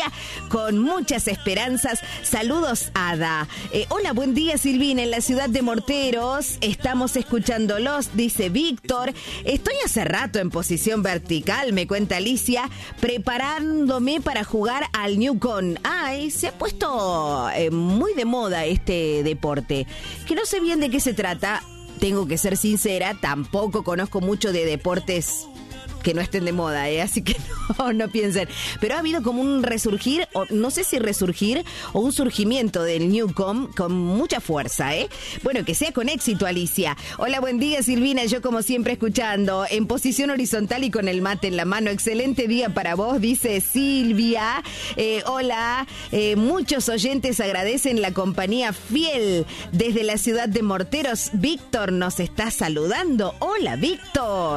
día con muchas esperanzas. Saludos, Ada. Hola, buen día, Silvina. En la ciudad de Morteros estamos escuchándolos, dice Víctor. Estoy hace rato en posición vertical, me cuenta Alicia, preparándome para jugar al Newcon. Ay, se ha puesto muy de moda este deporte, que no sé bien de qué se trata. Tengo que ser sincera, tampoco conozco mucho de deportes que no estén de moda, así que no piensen. Pero ha habido como un resurgir, o no sé si resurgir, o un surgimiento del Newcom con mucha fuerza, Bueno, que sea con éxito, Alicia. Hola, buen día, Silvina. Yo como siempre escuchando, en posición horizontal y con el mate en la mano. Excelente día para vos, dice Silvia. Hola, muchos oyentes agradecen la compañía fiel desde la ciudad de Morteros. Víctor nos está saludando. Hola, Víctor.